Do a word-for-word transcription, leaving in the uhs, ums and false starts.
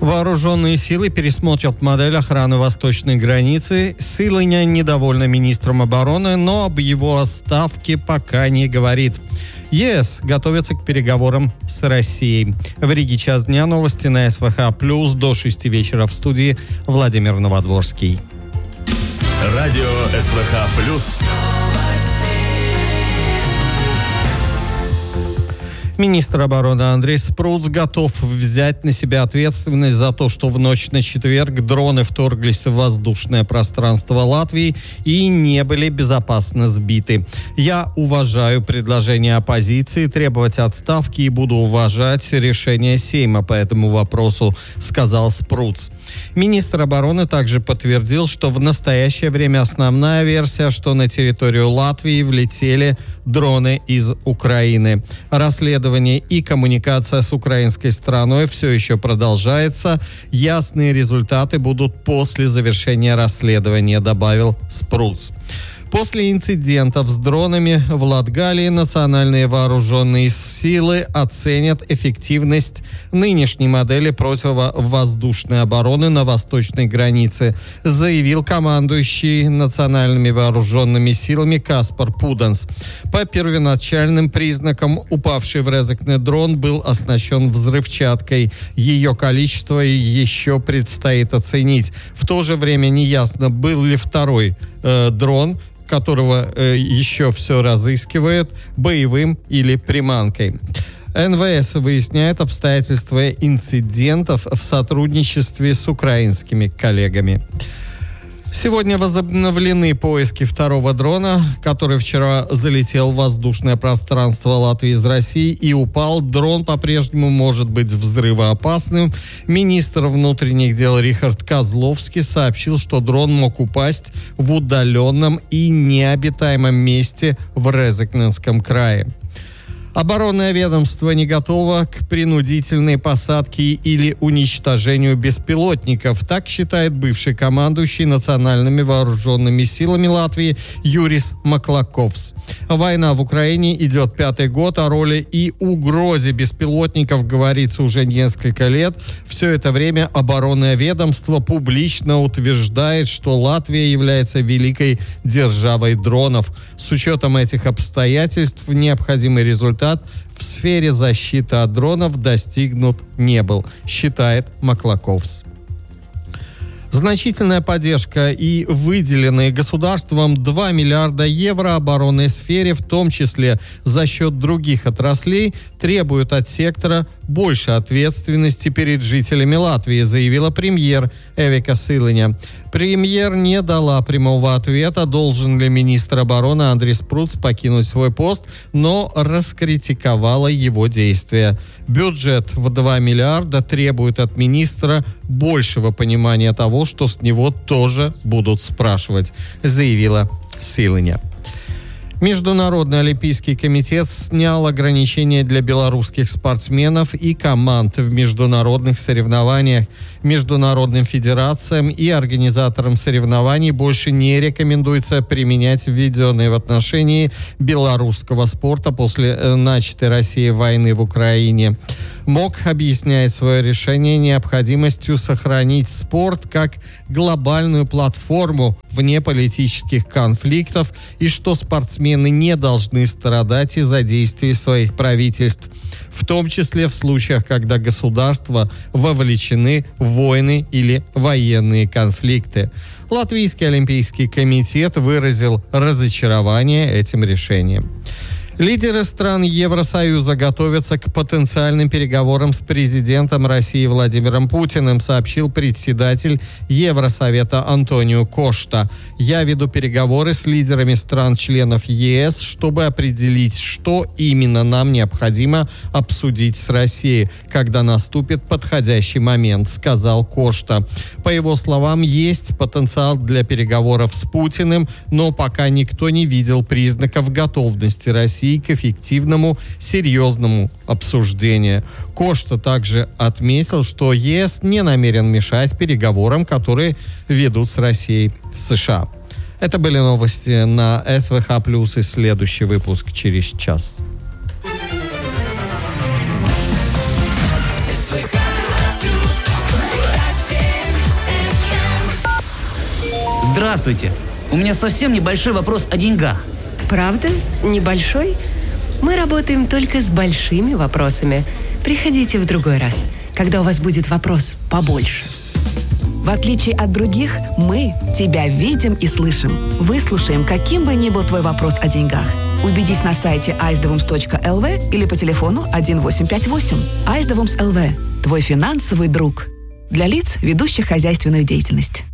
Вооруженные силы пересмотрят модель охраны восточной границы. Силыня недовольна министром обороны, но об его отставке пока не говорит. ЕС готовится к переговорам с Россией. В Риге час дня, новости на СВХ плюс, до шести вечера в студии Владимир Новодворский. Радио СВХ плюс. Министр обороны Андрей Спруц готов взять на себя ответственность за то, что в ночь на четверг дроны вторглись в воздушное пространство Латвии и не были безопасно сбиты. «Я уважаю предложение оппозиции требовать отставки и буду уважать решение Сейма по этому вопросу», сказал Спруц. Министр обороны также подтвердил, что в настоящее время основная версия, что на территорию Латвии влетели дроны из Украины. Расследование и коммуникация с украинской стороной все еще продолжается. Ясные результаты будут после завершения расследования, добавил Спруц. После инцидентов с дронами в Латгалии национальные вооруженные силы оценят эффективность нынешней модели противовоздушной обороны на восточной границе, заявил командующий национальными вооруженными силами Каспар Пуданс. По первоначальным признакам упавший в Резекне дрон был оснащен взрывчаткой. Ее количество еще предстоит оценить. В то же время неясно, был ли второй э, дрон, которого э, еще все разыскивают, боевым или приманкой. эн вэ эс выясняет обстоятельства инцидентов в сотрудничестве с украинскими коллегами. Сегодня возобновлены поиски второго дрона, который вчера залетел в воздушное пространство Латвии из России и упал. Дрон по-прежнему может быть взрывоопасным. Министр внутренних дел Рихард Козловский сообщил, что дрон мог упасть в удаленном и необитаемом месте в Резекненском крае. Оборонное ведомство не готово к принудительной посадке или уничтожению беспилотников. Так считает бывший командующий национальными вооруженными силами Латвии Юрис Маклаковс. Война в Украине идет пятый год, о роли и угрозе беспилотников говорится уже несколько лет. Все это время оборонное ведомство публично утверждает, что Латвия является великой державой дронов. С учетом этих обстоятельств необходимый результат в сфере защиты от дронов достигнут не был, считает Маклаковс. Значительная поддержка и выделенные государством два миллиарда евро оборонной сфере, в том числе за счет других отраслей, требуют от сектора больше ответственности перед жителями Латвии, заявила премьер Эвика Силыня. Премьер не дала прямого ответа, должен ли министр обороны Андрей Спруц покинуть свой пост, но раскритиковала его действия. Бюджет в два миллиарда требует от министра большего понимания того, что с него тоже будут спрашивать, заявила Силыня. Международный олимпийский комитет снял ограничения для белорусских спортсменов и команд в международных соревнованиях. Международным федерациям и организаторам соревнований больше не рекомендуется применять введенные в отношении белорусского спорта после начатой Россией войны в Украине. МОК объясняет свое решение необходимостью сохранить спорт как глобальную платформу вне политических конфликтов и что спортсмены не должны страдать из-за действий своих правительств, в том числе в случаях, когда государства вовлечены в войны или военные конфликты. Латвийский олимпийский комитет выразил разочарование этим решением. Лидеры стран Евросоюза готовятся к потенциальным переговорам с президентом России Владимиром Путиным, сообщил председатель Евросовета Антонио Кошта. «Я веду переговоры с лидерами стран-членов ЕС, чтобы определить, что именно нам необходимо обсудить с Россией, когда наступит подходящий момент», сказал Кошта. По его словам, есть потенциал для переговоров с Путиным, но пока никто не видел признаков готовности России к эффективному, серьезному обсуждению. Кошта также отметил, что ЕС не намерен мешать переговорам, которые ведут с Россией США. Это были новости на СВХ плюс, и следующий выпуск через час. Здравствуйте. У меня совсем небольшой вопрос о деньгах. Правда? Небольшой? Мы работаем только с большими вопросами. Приходите в другой раз, когда у вас будет вопрос побольше. В отличие от других, мы тебя видим и слышим. Выслушаем, каким бы ни был твой вопрос о деньгах. Убедись на сайте айсдевумс точка эл ви или по телефону один восемь пять восемь. Айсдевумс эл ви. Твой финансовый друг. Для лиц, ведущих хозяйственную деятельность.